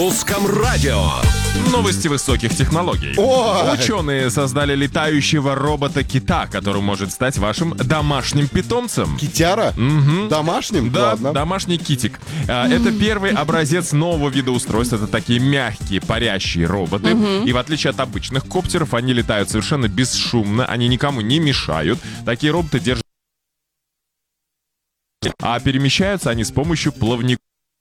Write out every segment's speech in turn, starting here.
русском радио. Новости высоких технологий. Ученые создали летающего робота-кита, который может стать вашим домашним питомцем. Китяра? Домашним? Да, Ладно. домашний китик. Это первый образец нового вида устройств. Это такие мягкие, парящие роботы. И в отличие от обычных коптеров, они летают совершенно бесшумно, они никому не мешают. Такие роботы держат... А перемещаются они с помощью плавников.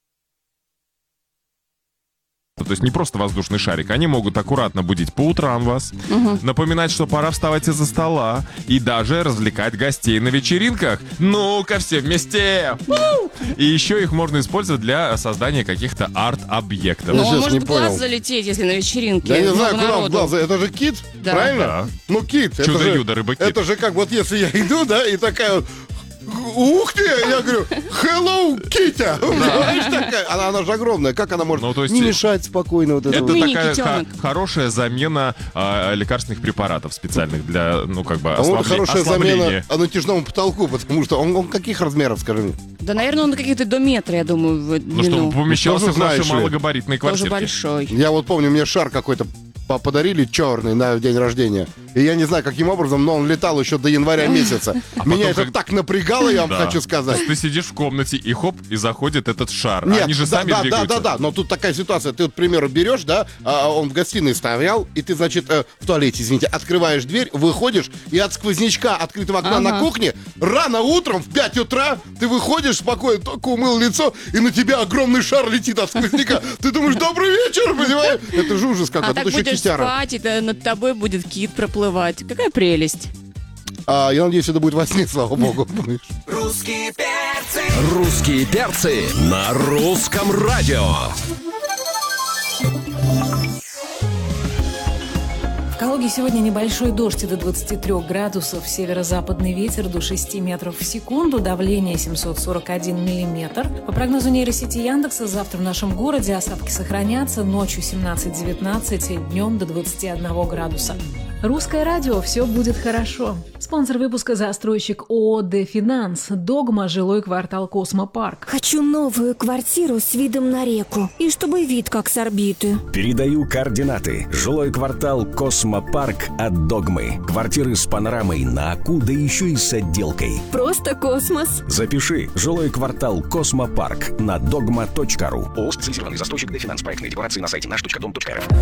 То есть не просто воздушный шарик. Они могут аккуратно будить по утрам вас, напоминать, что пора вставать из-за стола, и даже развлекать гостей на вечеринках. Ну-ка, все вместе! И еще их можно использовать для создания каких-то арт-объектов. Но он сейчас может не в глаз понял. залететь, если на вечеринке. Я не много знаю, куда в народу. глаз. Это же кит, Да. правильно? Да. Ну, кит. это Чудо-юдо, же- рыба-кит. Это же как вот если я иду, да, и такая вот... Ух ты! Я говорю, hello, Китя! Знаешь, такая, она же огромная. Как она может Ну, то есть не мешать спокойно вот это Это вот? такая Мини-китенок. хорошая замена лекарственных препаратов специальных для, ну, как бы, По-моему, хорошая ослабления. замена натяжному потолку, потому что он каких размеров, скажи мне? Да, наверное, он каких-то до метра, я думаю, в Ну, чтобы длину. помещался Тоже в наши знаешь ли. малогабаритные Тоже квартирки. большой. Я вот помню, мне шар какой-то подарили черный на день рождения. И я не знаю, каким образом, но он летал еще до января месяца. Меня это так напрягало, я вам Да. хочу сказать. Ты сидишь в комнате, и хоп, и заходит этот шар. Нет, Они же сами двигаются. да, но тут такая ситуация. Ты вот, к примеру, берешь, да, он в гостиной стоял, и ты, значит, в туалете, извините, открываешь дверь, выходишь, и от сквознячка открытого окна на кухне рано утром в 5 утра ты выходишь спокойно, только умыл лицо, и на тебя огромный шар летит от сквозняка. Ты думаешь, добрый вечер, понимаешь? Это же ужас какой-то. А так Тут еще будешь китяра. спать, и над тобой будет кит проплывать. Какая прелесть. Я надеюсь, это будет во сне, слава богу. Русские перцы на русском радио. В Калуге сегодня небольшой дождь до 23 градусов, северо-западный ветер до 6 метров в секунду, давление 741 миллиметр. По прогнозу нейросети Яндекса, завтра в нашем городе осадки сохранятся, ночью 17-19, днем до 21 градуса. Русское радио, все будет хорошо. Спонсор выпуска — застройщик ООО «Дефинанс». Догма, жилой квартал «Космопарк». Хочу новую квартиру с видом на реку. И чтобы вид как с орбиты. Передаю координаты. Жилой квартал «Космопарк» от «Догмы». Квартиры с панорамой на Аку, да еще и с отделкой. Просто космос. Запиши. Жилой квартал «Космопарк» на dogma.ru. ООО «Специализированный застройщик Дефинанс». Проектные декларации на сайте наш.дом.рф.